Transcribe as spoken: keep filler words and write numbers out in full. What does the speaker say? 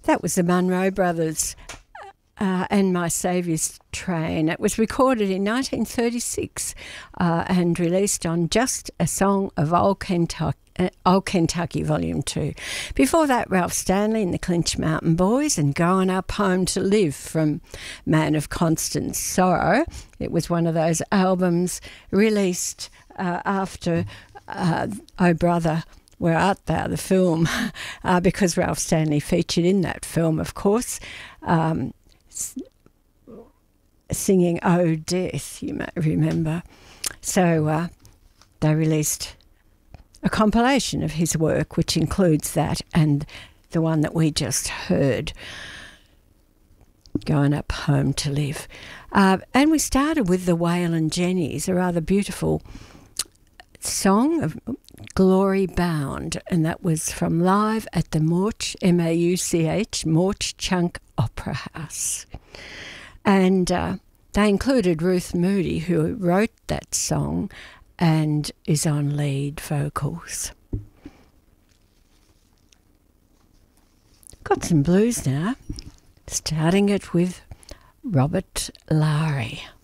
That was the Munro Brothers uh, and My Saviour's Train. It was recorded in nineteen thirty-six uh, and released on Just a Song of Old Kentucky. Uh, Old Kentucky Volume two. Before that, Ralph Stanley and the Clinch Mountain Boys and Growing Up Home to Live from Man of Constant Sorrow. It was one of those albums released uh, after uh, Oh Brother, Where Art Thou, the film, uh, because Ralph Stanley featured in that film, of course, um, s- singing Oh Death, you may remember. So uh, they released a compilation of his work, which includes that and the one that we just heard, Going Up Home to Live. Uh, and we started with the Waylon Jennies, a rather beautiful song of Glory Bound, and that was from Live at the Mauch, M A U C H, Mauch Chunk Opera House. And uh, they included Ruth Moody, who wrote that song and is on lead vocals. Got some blues now, starting it with Robert Lowry.